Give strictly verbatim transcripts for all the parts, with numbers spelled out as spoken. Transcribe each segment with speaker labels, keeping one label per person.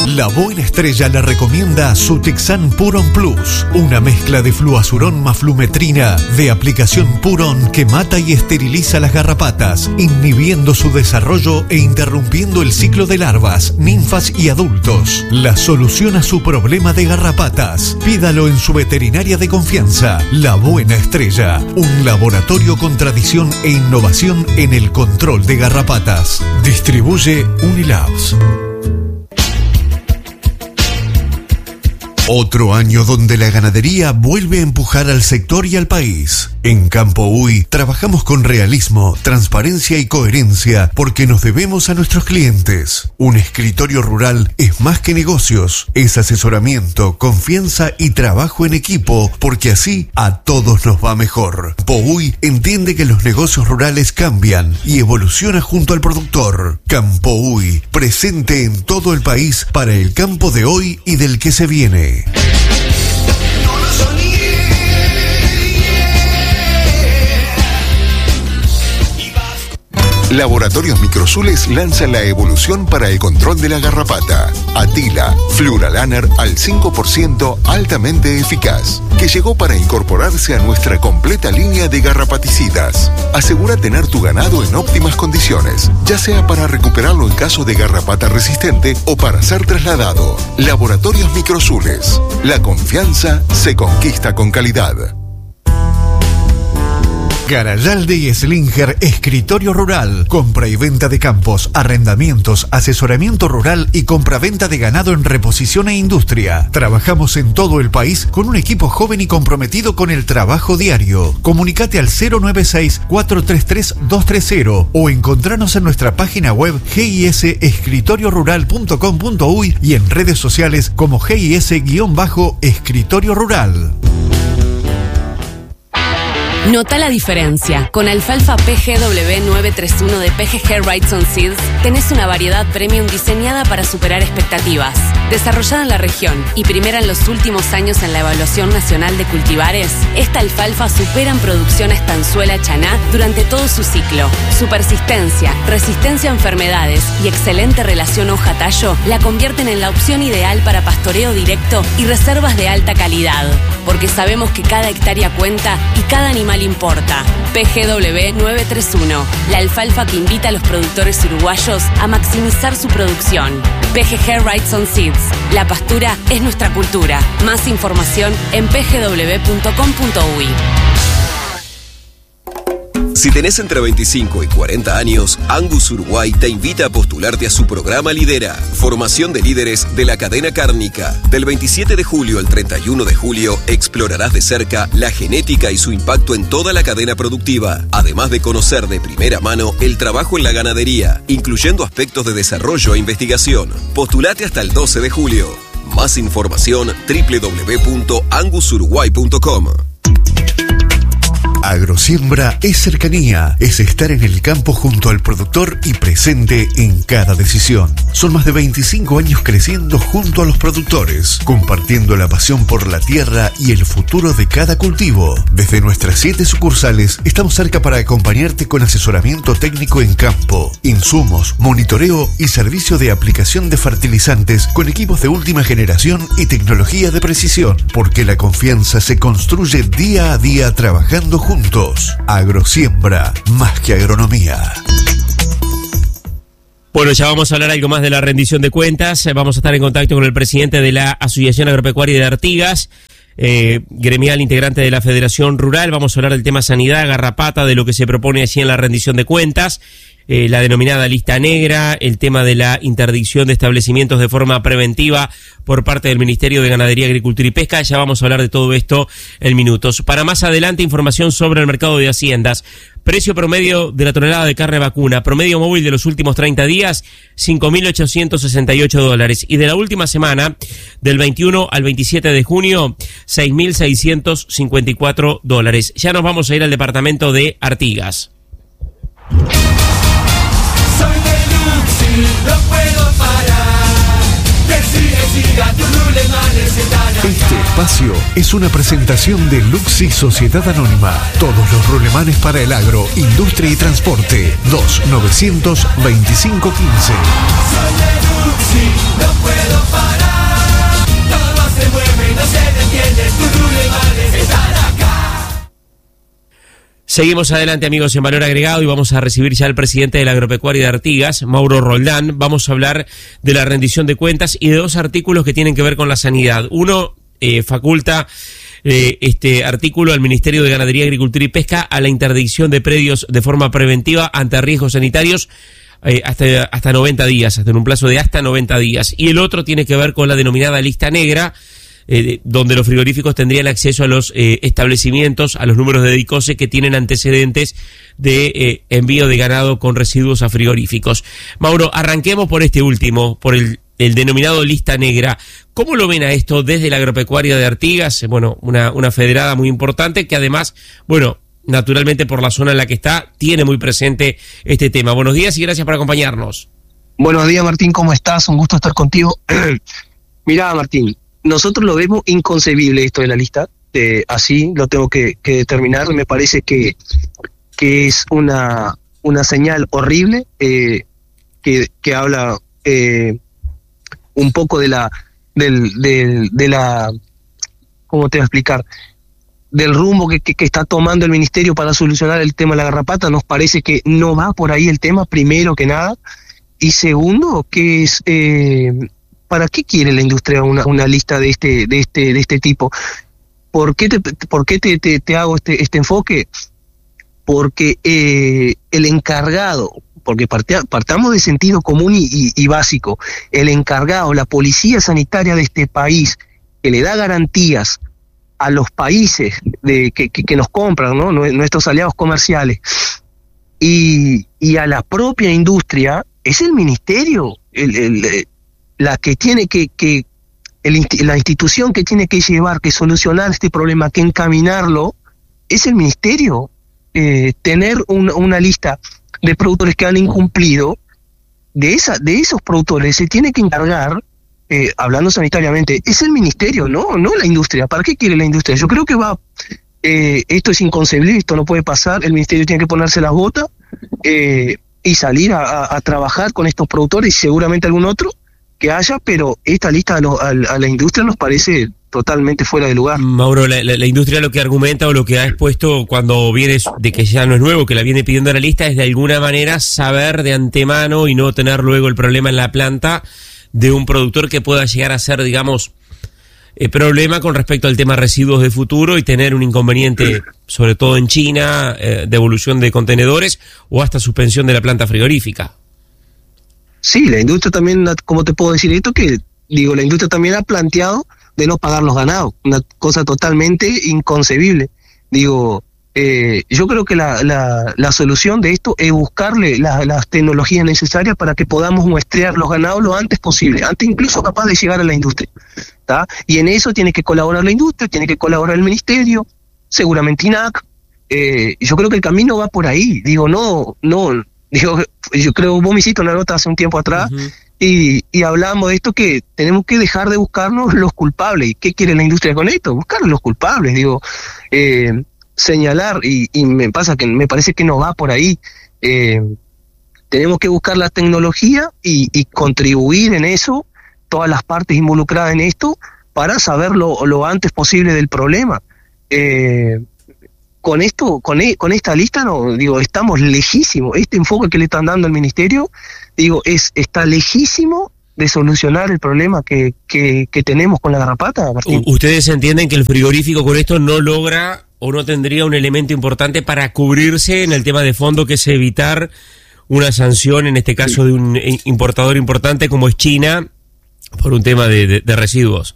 Speaker 1: La Buena Estrella le recomienda Sutexan Puron Plus, una mezcla de fluazurón más flumetrina de aplicación Puron que mata y esteriliza las garrapatas, inhibiendo su desarrollo e interrumpiendo el ciclo de larvas, ninfas y adultos. La solución a su problema de garrapatas. Pídalo en su veterinaria de confianza, La Buena Estrella, un laboratorio con tradición e innovación en el control de garrapatas. Distribuye Unilabs. Otro año donde la ganadería vuelve a empujar al sector y al país. En Campo Uy trabajamos con realismo, transparencia y coherencia porque nos debemos a nuestros clientes. Un escritorio rural es más que negocios, es asesoramiento, confianza y trabajo en equipo porque así a todos nos va mejor. Campo Uy entiende que los negocios rurales cambian y evoluciona junto al productor. Campo Uy, presente en todo el país para el campo de hoy y del que se viene.
Speaker 2: Laboratorios Microsules lanza la evolución para el control de la garrapata. Atila Fluralaner al cinco por ciento altamente eficaz, que llegó para incorporarse a nuestra completa línea de garrapaticidas. Asegura tener tu ganado en óptimas condiciones, ya sea para recuperarlo en caso de garrapata resistente o para ser trasladado. Laboratorios Microsules. La confianza se conquista con calidad.
Speaker 1: Garayalde y Slinger Escritorio Rural. Compra y venta de campos, arrendamientos, asesoramiento rural y compra-venta de ganado en reposición e industria. Trabajamos en todo el país con un equipo joven y comprometido con el trabajo diario. Comunicate al cero nueve seis, cuatro tres tres, dos tres cero o encontranos en nuestra página web g i s escritorio rural punto com punto uy y en redes sociales como G I S-Escritorio Rural.
Speaker 3: Nota la diferencia. Con alfalfa P G W nueve tres uno de P G G Wrightson Seeds tenés una variedad premium diseñada para superar expectativas. Desarrollada en la región y primera en los últimos años en la evaluación nacional de cultivares, esta alfalfa supera en producción a estanzuela chaná durante todo su ciclo. Su persistencia, resistencia a enfermedades y excelente relación hoja-tallo la convierten en la opción ideal para pastoreo directo y reservas de alta calidad. Porque sabemos que cada hectárea cuenta y cada animal importa. P G W nueve tres uno, la alfalfa que invita a los productores uruguayos a maximizar su producción. P G G Wrightson Seeds, la pastura es nuestra cultura. Más información en p g w punto com punto uy.
Speaker 4: Si tenés entre veinticinco y cuarenta años, Angus Uruguay te invita a postularte a su programa Lidera, formación de líderes de la cadena cárnica. Del veintisiete de julio al treinta y uno de julio, explorarás de cerca la genética y su impacto en toda la cadena productiva, además de conocer de primera mano el trabajo en la ganadería, incluyendo aspectos de desarrollo e investigación. Postulate hasta el doce de julio. Más información doble u doble u doble u punto angus uruguay punto com.
Speaker 1: Agrosiembra es cercanía, es estar en el campo junto al productor y presente en cada decisión. Son más de veinticinco años creciendo junto a los productores, compartiendo la pasión por la tierra y el futuro de cada cultivo. Desde nuestras siete sucursales estamos cerca para acompañarte con asesoramiento técnico en campo, insumos, monitoreo y servicio de aplicación de fertilizantes con equipos de última generación y tecnología de precisión, porque la confianza se construye día a día trabajando juntos. Juntos, Agrosiembra, más que agronomía.
Speaker 5: Bueno, ya vamos a hablar algo más de la rendición de cuentas. Vamos a estar en contacto con el presidente de la Asociación Agropecuaria de Artigas, eh, gremial integrante de la Federación Rural. Vamos a hablar del tema sanidad, garrapata, de lo que se propone allí en la rendición de cuentas. Eh, la denominada lista negra, el tema de la interdicción de establecimientos de forma preventiva por parte del Ministerio de Ganadería, Agricultura y Pesca. Ya vamos a hablar de todo esto en minutos. Para más adelante, información sobre el mercado de haciendas. Precio promedio de la tonelada de carne vacuna, promedio móvil de los últimos treinta días, cinco mil ochocientos sesenta y ocho dólares. Y de la última semana, del veintiuno al veintisiete de junio, seis mil seiscientos cincuenta y cuatro dólares. Ya nos vamos a ir al departamento de Artigas.
Speaker 6: Soy de Luxi, no puedo parar. Decide, siga tu Ruleman,
Speaker 1: Este espacio es una presentación de Luxi Sociedad Anónima. Todos los rulemanes para el agro, industria y transporte. dos nueve dos cinco uno cinco.
Speaker 6: Soy de Luxi, no puedo parar.
Speaker 5: Seguimos adelante, amigos, en Valor Agregado, y vamos a recibir ya al presidente de la Agropecuaria de Artigas, Mauro Roldán. Vamos a hablar de la rendición de cuentas y de dos artículos que tienen que ver con la sanidad. Uno eh, faculta eh, este artículo al Ministerio de Ganadería, Agricultura y Pesca a la interdicción de predios de forma preventiva ante riesgos sanitarios eh, hasta, hasta noventa días, hasta en un plazo de hasta noventa días. Y el otro tiene que ver con la denominada lista negra, Eh, donde los frigoríficos tendrían acceso a los eh, establecimientos, a los números de DICOSE que tienen antecedentes de eh, envío de ganado con residuos a frigoríficos. Mauro, arranquemos por este último, por el, el denominado lista negra. ¿Cómo lo ven a esto desde la Agropecuaria de Artigas? Bueno, una, una federada muy importante que además, bueno, naturalmente por la zona en la que está, tiene muy presente este tema. Buenos días y gracias por acompañarnos.
Speaker 7: Buenos días, Martín, ¿cómo estás? Un gusto estar contigo. Mirá, Martín, nosotros lo vemos inconcebible esto de la lista, eh, así lo tengo que, que determinar. Me parece que, que es una, una señal horrible, eh, que, que habla eh, un poco de la, del, del, de la, ¿cómo te voy a explicar? Del rumbo que, que, que está tomando el ministerio para solucionar el tema de la garrapata. Nos parece que no va por ahí el tema, primero que nada, y segundo, que es... Eh, ¿Para qué quiere la industria una, una lista de este, de este, de este tipo? ¿Por qué te, por qué te, te, te hago este, este enfoque? Porque eh, el encargado, porque partea, partamos de sentido común y, y, y básico, el encargado, la policía sanitaria de este país, que le da garantías a los países de, que, que, que nos compran, ¿no? Nuestros aliados comerciales, y, y a la propia industria, es el ministerio, el, el la que tiene que, que el, la institución que tiene que llevar, que solucionar este problema, que encaminarlo, es el ministerio. Eh, tener un, una lista de productores que han incumplido, de esa, de esos productores se tiene que encargar, eh, hablando sanitariamente, es el ministerio, no, no la industria. ¿Para qué quiere la industria? Yo creo que va, eh, esto es inconcebible, esto no puede pasar, el ministerio tiene que ponerse las botas eh, y salir a, a, a trabajar con estos productores y seguramente algún otro que haya, pero esta lista a, lo, a, a la industria nos parece totalmente fuera de lugar.
Speaker 5: Mauro, la, la, la industria lo que argumenta o lo que ha expuesto cuando viene de que ya no es nuevo, que la viene pidiendo a la lista, es de alguna manera saber de antemano y no tener luego el problema en la planta de un productor que pueda llegar a ser, digamos, eh, problema con respecto al tema residuos de futuro y tener un inconveniente, sobre todo en China, eh, devolución de contenedores o hasta suspensión de la planta frigorífica.
Speaker 7: Sí, la industria también, ¿cómo te puedo decir esto? Que, digo, la industria también ha planteado de no pagar los ganados, una cosa totalmente inconcebible. Digo, eh, yo creo que la, la, la solución de esto es buscarle la, las tecnologías necesarias para que podamos muestrear los ganados lo antes posible, antes incluso capaz de llegar a la industria, ¿tá? Y en eso tiene que colaborar la industria, tiene que colaborar el ministerio, seguramente I N A C. Eh, yo creo que el camino va por ahí. Digo, no, no... Digo, yo creo, vos me hiciste una nota hace un tiempo atrás, uh-huh. y, y hablamos de esto, que tenemos que dejar de buscarnos los culpables. ¿Y qué quiere la industria con esto? Buscar los culpables, digo, eh, señalar, y, y me pasa que me parece que no va por ahí. Eh, tenemos que buscar la tecnología y, y contribuir en eso, todas las partes involucradas en esto, para saber lo, lo antes posible del problema. Eh, Con esto, con, e, con esta lista, no, digo, estamos lejísimos. Este enfoque que le están dando al ministerio, digo, es está lejísimo de solucionar el problema que, que, que tenemos con la garrapata, Martín.
Speaker 5: ¿Ustedes entienden que el frigorífico con esto no logra o no tendría un elemento importante para cubrirse en el tema de fondo, que es evitar una sanción, en este caso de un importador importante como es China, por un tema de, de, de residuos?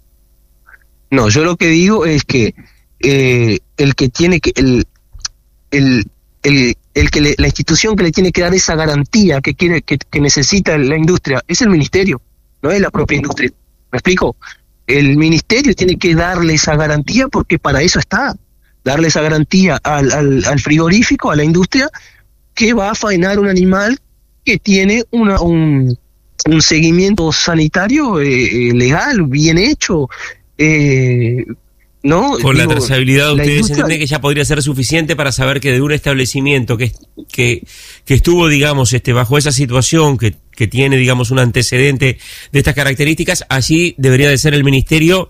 Speaker 7: No, yo lo que digo es que Eh, el que tiene que el el el, el que le, la institución que le tiene que dar esa garantía que quiere que, que necesita la industria es el ministerio, no es la propia industria. ¿Me explico? El ministerio tiene que darle esa garantía, porque para eso está, darle esa garantía al, al, al frigorífico, a la industria, que va a faenar un animal que tiene una un, un seguimiento sanitario eh, legal, bien hecho, eh, ¿no?
Speaker 5: Con
Speaker 7: Digo,
Speaker 5: la trazabilidad, ¿ustedes
Speaker 7: industria...
Speaker 5: entienden que ya podría ser suficiente para saber que de un establecimiento que, que, que estuvo, digamos, este bajo esa situación, que, que tiene, digamos, un antecedente de estas características, allí debería de ser el ministerio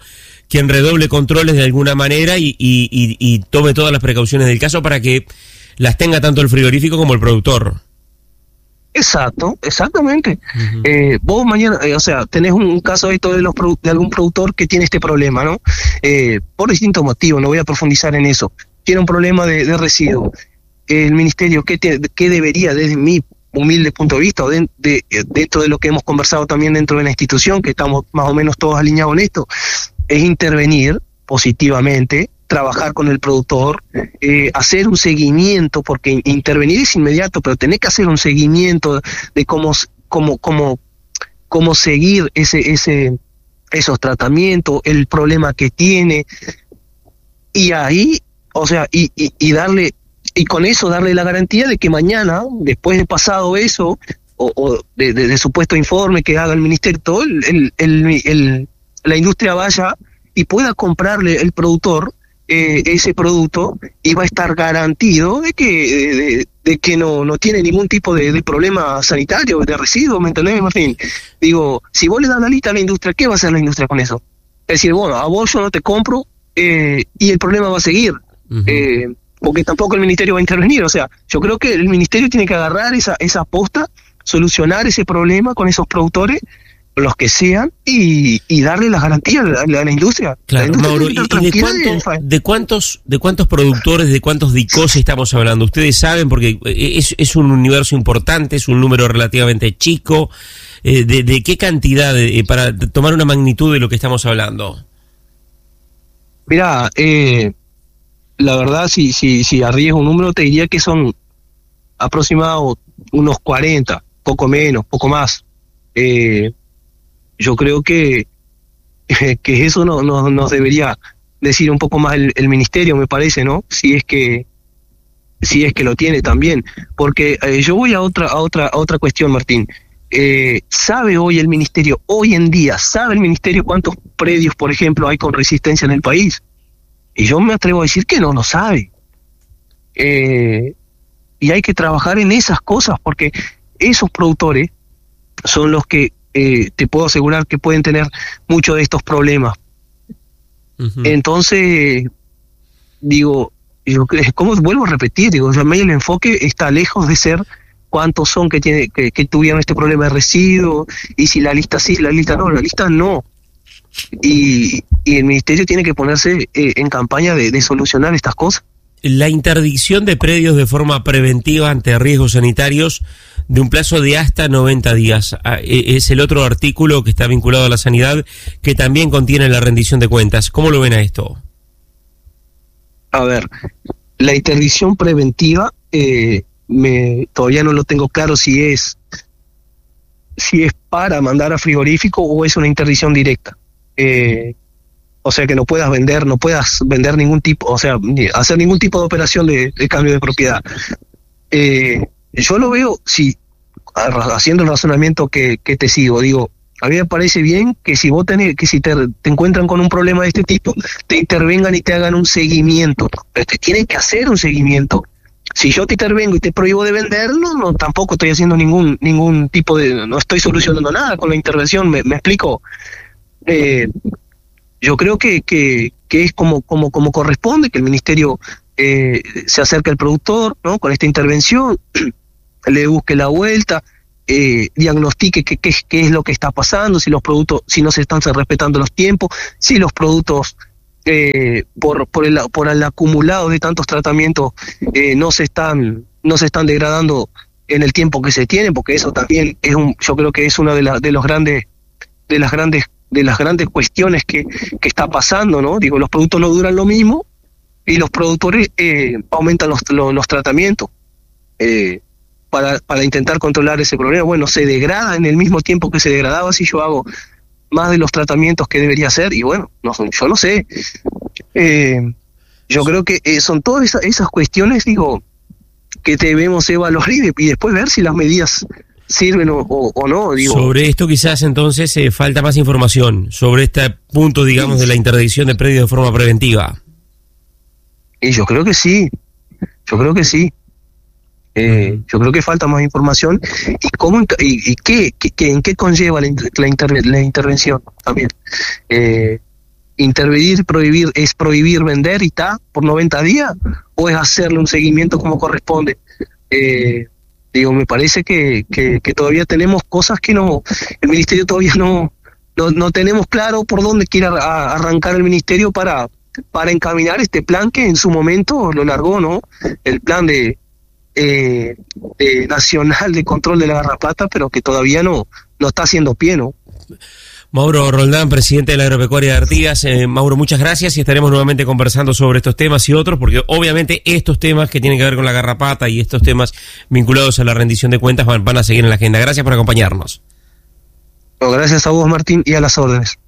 Speaker 5: quien redoble controles de alguna manera y, y, y, y tome todas las precauciones del caso para que las tenga tanto el frigorífico como el productor.
Speaker 7: Exacto, exactamente. Uh-huh. Eh, vos mañana, eh, o sea, tenés un, un caso de, de, los produ- de algún productor que tiene este problema, ¿no? Eh, por distintos motivos, no voy a profundizar en eso. Tiene un problema de, de residuo. El ministerio, ¿qué, te, qué debería, desde mi humilde punto de vista, o de, de, dentro de lo que hemos conversado también dentro de la institución, que estamos más o menos todos alineados en esto, es intervenir positivamente, trabajar con el productor, eh, hacer un seguimiento, porque intervenir es inmediato, pero tenés que hacer un seguimiento de cómo, cómo, cómo, cómo seguir ese, ese, esos tratamientos, el problema que tiene, y ahí, o sea, y, y, y darle, y con eso darle la garantía de que mañana, después de pasado eso, o, o de, de, de supuesto informe que haga el ministerio, todo el, el, el, el, la industria vaya y pueda comprarle el productor eh, ese producto y va a estar garantido de que de, de que no no tiene ningún tipo de, de problema sanitario, de residuos, ¿me entendés, Martín? Digo, si vos le das la lista a la industria, ¿qué va a hacer la industria con eso? Es decir, bueno, a vos yo no te compro eh, y el problema va a seguir. Uh-huh. Eh, porque tampoco el ministerio va a intervenir. O sea, yo creo que el ministerio tiene que agarrar esa esa aposta, solucionar ese problema con esos productores, los que sean, y, y darle las garantías a la, a la industria.
Speaker 5: Claro,
Speaker 7: la industria
Speaker 5: Mauro, ¿y, y de, cuántos, de cuántos de cuántos productores, de cuántos DICOS estamos hablando? Ustedes saben, porque es, es un universo importante, es un número relativamente chico. Eh, de, ¿De qué cantidad, de, para tomar una magnitud de lo que estamos hablando?
Speaker 7: Mirá, eh, la verdad, si, si, si arriesgo un número, te diría que son aproximados unos cuarenta, poco menos, poco más. Eh, yo creo que, que eso no, no, nos debería decir un poco más el, el ministerio, me parece, ¿no? Si es que si es que lo tiene también, porque eh, yo voy a otra a otra a otra cuestión, Martín. Eh, ¿Sabe hoy el ministerio, hoy en día, sabe el ministerio cuántos predios, por ejemplo, hay con resistencia en el país? Y yo me atrevo a decir que no lo sabe. Eh, y hay que trabajar en esas cosas, porque esos productores son los que eh, te puedo asegurar que pueden tener muchos de estos problemas. Uh-huh. Entonces, digo, yo, ¿cómo vuelvo a repetir? Digo, ya el enfoque está lejos de ser cuántos son que tiene que, que tuvieron este problema de residuo, y si la lista sí, la lista no, la lista no. Y, y el ministerio tiene que ponerse eh, en campaña de, de solucionar estas cosas.
Speaker 5: La interdicción de predios de forma preventiva ante riesgos sanitarios de un plazo de hasta noventa días. Es el otro artículo que está vinculado a la sanidad, que también contiene la rendición de cuentas. ¿Cómo lo ven a esto?
Speaker 7: A ver, la interdicción preventiva, eh, me todavía no lo tengo claro si es si es para mandar a frigorífico o es una interdicción directa. Eh, o sea, que no puedas vender, no puedas vender ningún tipo, o sea, hacer ningún tipo de operación de, de cambio de propiedad. Eh, yo lo veo, si haciendo el razonamiento que, que te sigo, digo, a mí me parece bien que si vos tenés, que si te, te encuentran con un problema de este tipo, te intervengan y te hagan un seguimiento. Pero te tienen que hacer un seguimiento. Si yo te intervengo y te prohíbo de venderlo, no, tampoco estoy haciendo ningún ningún tipo de, no estoy solucionando nada con la intervención. ¿Me, me explico? Eh, yo creo que, que, que es como, como, como corresponde, que el ministerio eh, se acerque al productor, ¿no? Con esta intervención, le busque la vuelta, eh, diagnostique qué qué qué es lo que está pasando, si los productos, si no se están respetando los tiempos, si los productos eh, por por el por el acumulado de tantos tratamientos eh, no se están no se están degradando en el tiempo que se tiene, porque eso también es un, yo creo que es una de las de los grandes de las grandes de las grandes cuestiones que, que está pasando, ¿no? Digo, los productos no duran lo mismo y los productores eh, aumentan los, los, los tratamientos eh, para, para intentar controlar ese problema. Bueno, se degrada en el mismo tiempo que se degradaba si yo hago más de los tratamientos que debería hacer, y bueno, no, yo no sé. Eh, yo creo que eh, son todas esas, esas cuestiones, digo, que debemos evaluar y, de, y después ver si las medidas sirven o, o, o no, digo.
Speaker 5: Sobre esto quizás entonces eh, falta más información sobre este punto, digamos, sí, de la interdicción de predios de forma preventiva.
Speaker 7: Y yo creo que sí, yo creo que sí. Eh, uh-huh. Yo creo que falta más información y cómo y, y qué, qué, qué en qué conlleva la, inter, la, inter, la intervención también. Eh, intervenir, prohibir, es prohibir vender y está por noventa días, o es hacerle un seguimiento como corresponde. Eh, digo, me parece que, que, que todavía tenemos cosas que no, el ministerio todavía no, no, no tenemos claro por dónde quiere a, arrancar el ministerio para, para encaminar este plan que en su momento lo largó, ¿no? El plan de, eh, de nacional de control de la garrapata, pero que todavía no, no está haciendo pie, ¿no?
Speaker 5: Mauro Roldán, presidente de la Agropecuaria de Artigas. Eh, Mauro, muchas gracias y estaremos nuevamente conversando sobre estos temas y otros, porque obviamente estos temas que tienen que ver con la garrapata y estos temas vinculados a la rendición de cuentas van, van a seguir en la agenda. Gracias por acompañarnos.
Speaker 7: Bueno, gracias a vos, Martín, y a las órdenes.